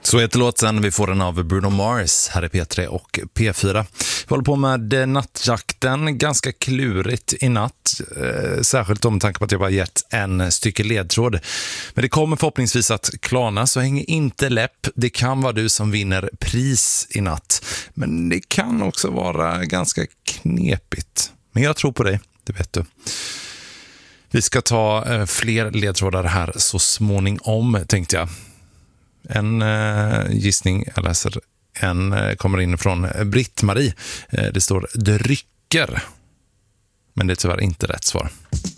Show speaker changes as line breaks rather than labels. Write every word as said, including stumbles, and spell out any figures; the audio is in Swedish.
Så heter låten, vi får den av Bruno Mars här i P tre och P fyra. Vi håller på med nattjakten, ganska klurigt i natt, eh, särskilt om tanke på att jag bara gett en stycke ledtråd. Men det kommer förhoppningsvis att klarna, så häng inte läpp. Det kan vara du som vinner pris i natt, men det kan också vara ganska knepigt. Men jag tror på dig, det vet du. Vi ska ta eh, fler ledtrådar här så småningom, tänkte jag. En eh, gissning jag läser, en eh, kommer in från Britt-Marie. Eh, det står drycker, men det är tyvärr inte rätt svar.